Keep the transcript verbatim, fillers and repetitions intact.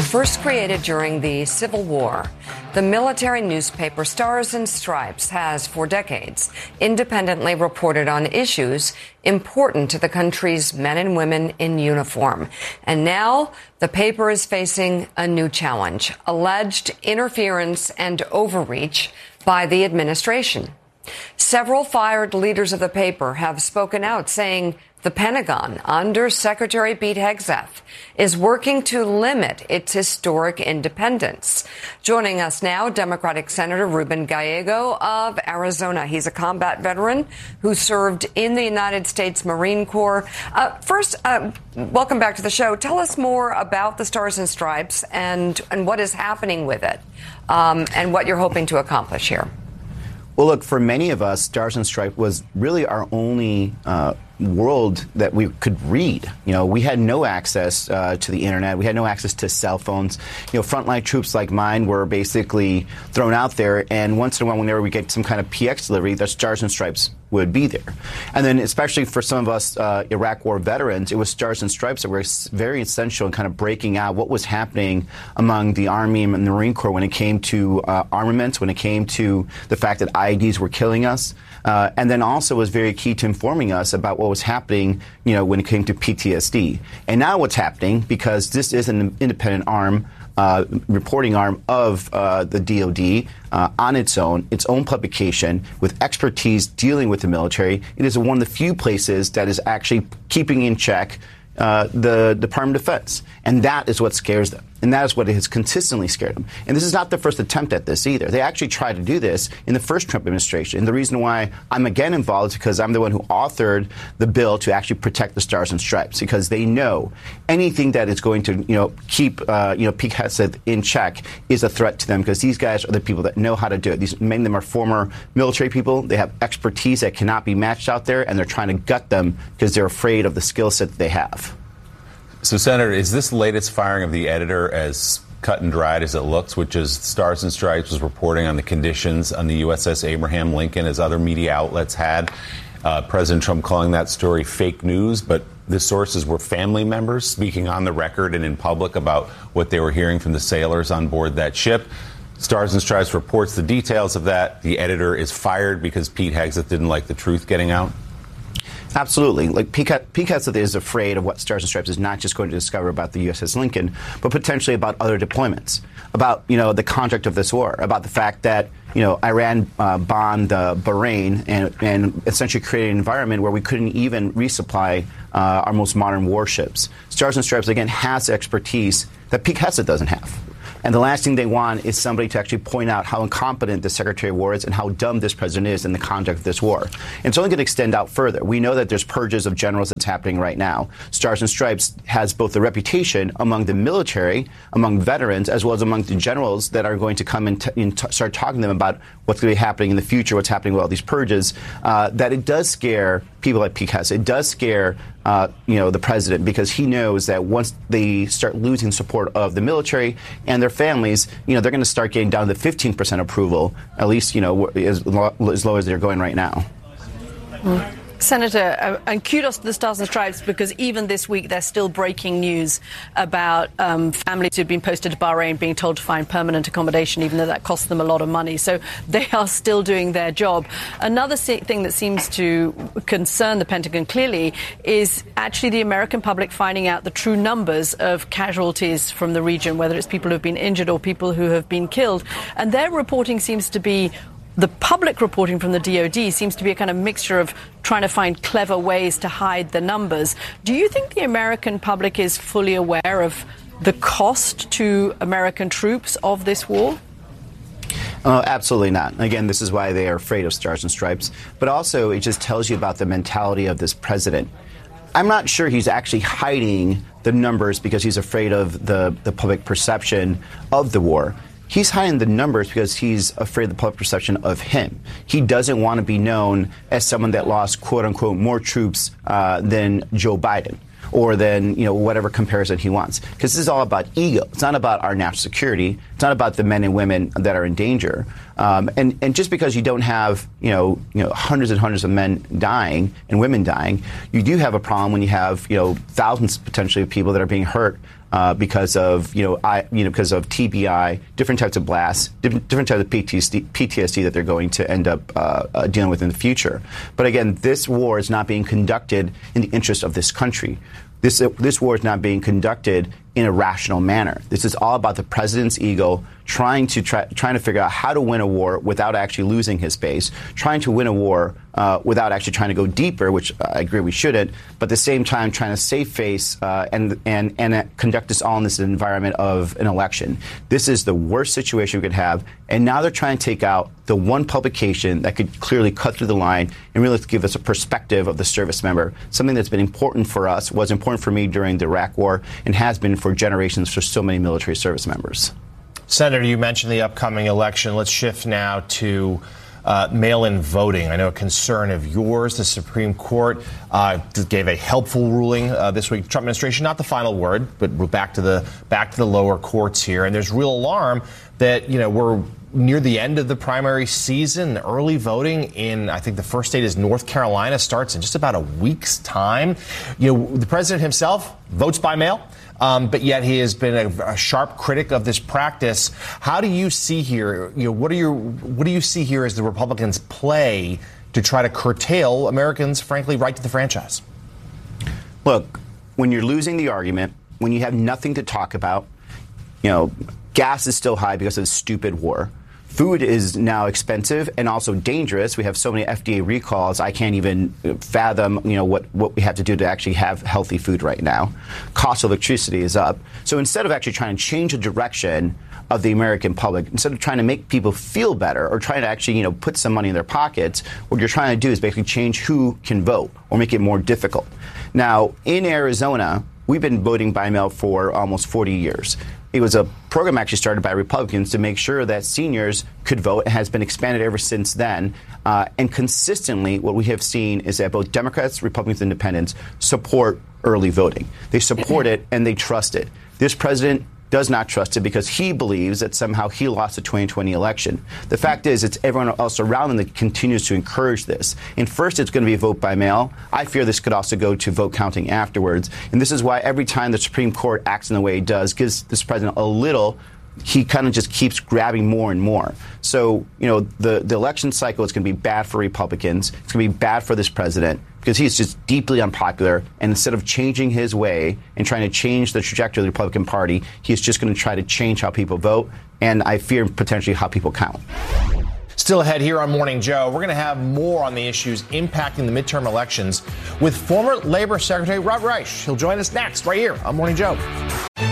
First created during the Civil War, the military newspaper Stars and Stripes has, for decades, independently reported on issues important to the country's men and women in uniform. And now the paper is facing a new challenge: alleged interference and overreach by the administration. Several fired leaders of the paper have spoken out, saying the Pentagon, under Secretary Pete Hegseth, is working to limit its historic independence. Joining us now, Democratic Senator Ruben Gallego of Arizona. He's a combat veteran who served in the United States Marine Corps. Uh, first, uh, welcome back to the show. Tell us more about the Stars and Stripes and, and what is happening with it, um, and what you're hoping to accomplish here. Well, look, for many of us, Stars and Stripes was really our only uh, world that we could read. You know, we had no access uh, to the internet. We had no access to cell phones. You know, frontline troops like mine were basically thrown out there, and once in a while, whenever we get some kind of P X delivery, the Stars and Stripes would be there. And then especially for some of us uh, Iraq War veterans, it was Stars and Stripes that were very essential in kind of breaking out what was happening among the Army and the Marine Corps when it came to uh, armaments, when it came to the fact that I E Ds were killing us. Uh, and then also was very key to informing us about what was happening, you know, when it came to P T S D. And now what's happening, because this is an independent arm, uh, reporting arm of uh, the D O D uh, on its own, its own publication with expertise dealing with the military, it is one of the few places that is actually keeping in check uh, the Department of Defense. And that is what scares them. And that is what has consistently scared them. And this is not the first attempt at this either. They actually tried to do this in the first Trump administration. And the reason why I'm again involved is because I'm the one who authored the bill to actually protect the Stars and Stripes, because they know anything that is going to, you know, keep, uh, you know, Pete Hegseth in check is a threat to them, because these guys are the people that know how to do it. These, many of them are former military people. They have expertise that cannot be matched out there, and they're trying to gut them because they're afraid of the skill set that they have. So, Senator, is this latest firing of the editor as cut and dried as it looks, which is Stars and Stripes was reporting on the conditions on the U S S Abraham Lincoln, as other media outlets had? Uh, President Trump calling that story fake news, but the sources were family members speaking on the record and in public about what they were hearing from the sailors on board that ship. Stars and Stripes reports the details of that. The editor is fired because Pete Hegseth didn't like the truth getting out. Absolutely. Like, Pete Hegseth is afraid of what Stars and Stripes is not just going to discover about the U S S Lincoln, but potentially about other deployments, about, you know, the conduct of this war, about the fact that, you know, Iran uh, bombed uh, Bahrain and, and essentially created an environment where we couldn't even resupply uh, our most modern warships. Stars and Stripes, again, has expertise that Pete Hegseth doesn't have. And the last thing they want is somebody to actually point out how incompetent the Secretary of War is and how dumb this president is in the conduct of this war. And it's only going to extend out further. We know that there's purges of generals that's happening right now. Stars and Stripes has both the reputation among the military, among veterans, as well as among the generals that are going to come and, t- and t- start talking to them about what's going to be happening in the future, what's happening with all these purges, uh, that it does scare people like Pete Hegseth. It does scare Uh, you know, the president, because he knows that once they start losing support of the military and their families, you know, they're going to start getting down to fifteen percent approval, at least, you know, as low, as low as they're going right now. Mm. Senator, uh, and kudos to the Stars and Stripes, because even this week there's still breaking news about um, families who've been posted to Bahrain being told to find permanent accommodation, even though that costs them a lot of money. So they are still doing their job. Another se- thing that seems to concern the Pentagon clearly is actually the American public finding out the true numbers of casualties from the region, whether it's people who have been injured or people who have been killed. And their reporting seems to be The public reporting from the D O D seems to be a kind of mixture of trying to find clever ways to hide the numbers. Do you think the American public is fully aware of the cost to American troops of this war? Uh, absolutely not. Again, this is why they are afraid of Stars and Stripes. But also, it just tells you about the mentality of this president. I'm not sure he's actually hiding the numbers because he's afraid of the, the public perception of the war. He's hiding the numbers because he's afraid of the public perception of him. He doesn't want to be known as someone that lost, quote unquote, more troops uh, than Joe Biden, or than, you know, whatever comparison he wants. Because this is all about ego. It's not about our national security. It's not about the men and women that are in danger. Um, and, and just because you don't have, you know, you know, hundreds and hundreds of men dying and women dying, you do have a problem when you have, you know, thousands potentially of people that are being hurt uh, because of you know I you know because of T B I, different types of blasts, different, different types of P T S D, P T S D that they're going to end up uh, uh, dealing with in the future. But again, this war is not being conducted in the interest of this country. This uh, this war is not being conducted in a rational manner. This is all about the president's ego, trying to try, trying to figure out how to win a war without actually losing his base, trying to win a war uh, without actually trying to go deeper, which I agree we shouldn't, but at the same time trying to save face uh, and and and uh, conduct this all in this environment of an election. This is the worst situation we could have, and now they're trying to take out the one publication that could clearly cut through the line and really give us a perspective of the service member, something that's been important for us, was important for me during the Iraq War, and has been for generations for so many military service members. Senator, you mentioned the upcoming election. Let's shift now to uh, mail-in voting. I know a concern of yours. The Supreme Court uh, gave a helpful ruling uh, this week. Trump administration, not the final word, but we're back to the back to the lower courts here. And there's real alarm that, you know, we're near the end of the primary season. Early voting in, I think the first state is North Carolina, starts in just about a week's time. You know, the president himself votes by mail. Um, but yet he has been a, a sharp critic of this practice. How do you see here, you know, what are your, what do you see here as the Republicans play to try to curtail Americans, frankly, right to the franchise? Look, when you're losing the argument, when you have nothing to talk about, you know, gas is still high because of the stupid war. Food is now expensive and also dangerous. We have so many F D A recalls, I can't even fathom, you know, what, what we have to do to actually have healthy food right now. Cost of electricity is up. So instead of actually trying to change the direction of the American public, instead of trying to make people feel better or trying to actually, you know, put some money in their pockets, what you're trying to do is basically change who can vote or make it more difficult. Now, in Arizona, we've been voting by mail for almost forty years. It was a program actually started by Republicans to make sure that seniors could vote. It has been expanded ever since then. Uh, and consistently, what we have seen is that both Democrats, Republicans, and Independents support early voting. They support it and they trust it. This president does not trust it because he believes that somehow he lost the twenty twenty election. The fact is, it's everyone else around him that continues to encourage this. And first, it's going to be a vote by mail. I fear this could also go to vote counting afterwards. And this is why every time the Supreme Court acts in the way it does, gives this president a little, he kind of just keeps grabbing more and more. So, you know, the, the election cycle is going to be bad for Republicans. It's going to be bad for this president because he's just deeply unpopular. And instead of changing his way and trying to change the trajectory of the Republican Party, he's just going to try to change how people vote. And I fear potentially how people count. Still ahead here on Morning Joe, we're going to have more on the issues impacting the midterm elections with former Labor Secretary Rob Reich. He'll join us next right here on Morning Joe.